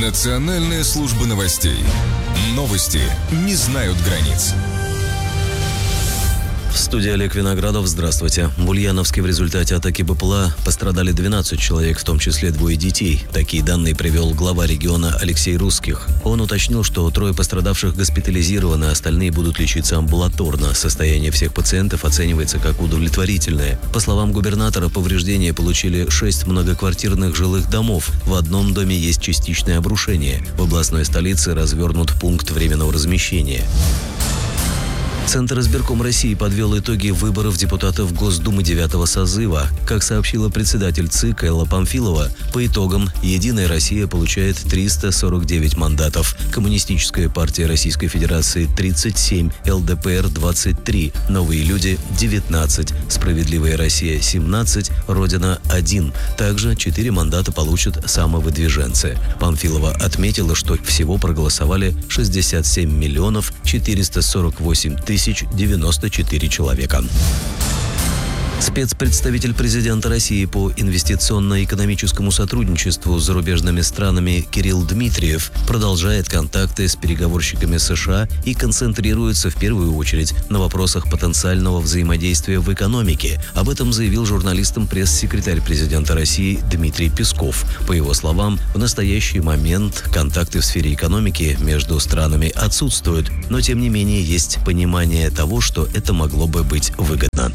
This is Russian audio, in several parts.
Национальная служба новостей. Новости не знают границ. В студии Олег Виноградов. Здравствуйте. В Ульяновске в результате атаки БПЛА пострадали 12 человек, в том числе 2 детей. Такие данные привел глава региона Алексей Русских. Он уточнил, что 3 пострадавших госпитализированы, остальные будут лечиться амбулаторно. Состояние всех пациентов оценивается как удовлетворительное. По словам губернатора, повреждения получили 6 многоквартирных жилых домов. В одном доме есть частичное обрушение. В областной столице развернут пункт временного размещения. Центр избирком России подвел итоги выборов депутатов Госдумы 9-го созыва. Как сообщила председатель ЦИК Элла Памфилова, по итогам «Единая Россия» получает 349 мандатов, Коммунистическая партия Российской Федерации – 37, ЛДПР – 23, Новые люди – 19, Справедливая Россия – 17, Родина – 1. Также 4 мандата получат самовыдвиженцы. Памфилова отметила, что всего проголосовали 67 миллионов 448 тысяч 94 человека. Спецпредставитель президента России по инвестиционно-экономическому сотрудничеству с зарубежными странами Кирилл Дмитриев продолжает контакты с переговорщиками США и концентрируется в первую очередь на вопросах потенциального взаимодействия в экономике. Об этом заявил журналистам пресс-секретарь президента России Дмитрий Песков. По его словам, в настоящий момент контакты в сфере экономики между странами отсутствуют, но тем не менее есть понимание того, что это могло бы быть выгодно.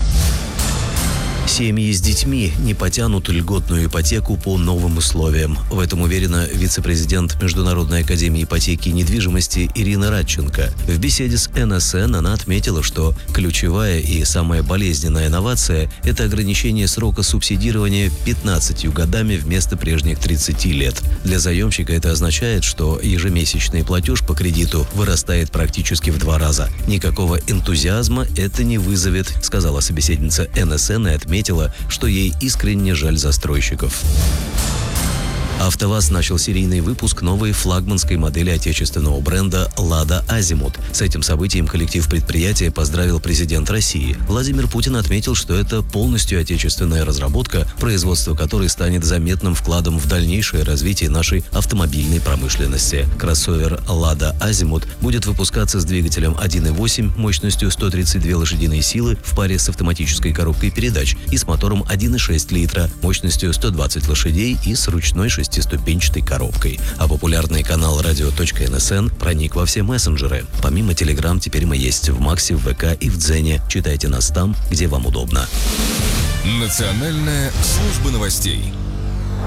Семьи с детьми не потянут льготную ипотеку по новым условиям. В этом уверена вице-президент Международной академии ипотеки и недвижимости Ирина Радченко. В беседе с НСН она отметила, что ключевая и самая болезненная инновация – это ограничение срока субсидирования 15 годами вместо прежних 30 лет. Для заемщика это означает, что ежемесячный платеж по кредиту вырастает практически в 2 раза. Никакого энтузиазма это не вызовет, сказала собеседница НСН и отметила, что ей искренне жаль застройщиков. АвтоВАЗ начал серийный выпуск новой флагманской модели отечественного бренда «Лада Азимут». С этим событием коллектив предприятия поздравил президент России. Владимир Путин отметил, что это полностью отечественная разработка, производство которой станет заметным вкладом в дальнейшее развитие нашей автомобильной промышленности. Кроссовер «Лада Азимут» будет выпускаться с двигателем 1.8 мощностью 132 лошадиные силы в паре с автоматической коробкой передач и с мотором 1.6 литра мощностью 120 лошадей и с ручной шестиступенчатой коробкой. А популярный канал radio.nsn проник во все мессенджеры. Помимо Telegram, теперь мы есть в Максе, в ВК и в Дзене. Читайте нас там, где вам удобно. Национальная служба новостей.